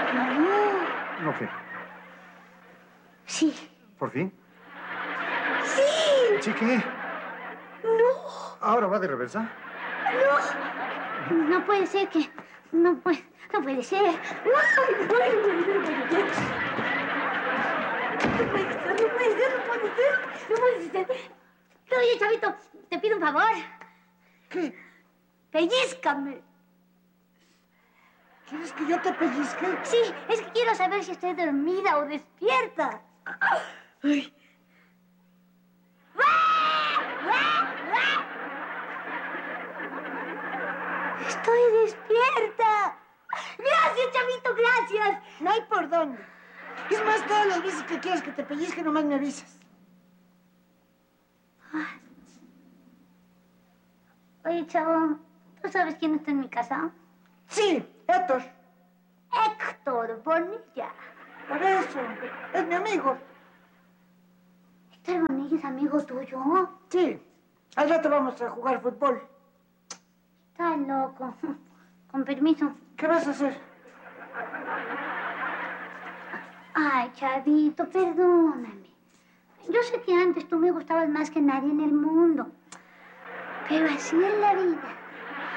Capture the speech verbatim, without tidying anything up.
No. ¿No qué? Sí. ¿Por fin? ¡Sí! ¿Sí qué? No. ¿Ahora va de reversa? No. No puede ser que... No puede... No puede ser. No, no puede ser. No puede ser, no puede ser, no puede ser. No puede ser. Oye, chavito, te pido un favor. ¿Qué? Pellízcame. ¿Quieres que yo te pellizque? Sí, es que quiero saber si estoy dormida o despierta. Ay. Estoy despierta. Gracias, chavito, gracias. No hay por dónde. Es más, todas las veces que quieras que te pellizque, nomás me avisas. Oye, chavo, ¿tú sabes quién está en mi casa? Sí, Héctor. Héctor Bonilla. Por eso, es mi amigo. ¿Héctor Bonilla es amigo tuyo? Sí, al rato vamos a jugar fútbol. Está loco. Con permiso. ¿Qué vas a hacer? Ay, chavito, perdóname. Yo sé que antes tú me gustabas más que nadie en el mundo. Pero así es la vida.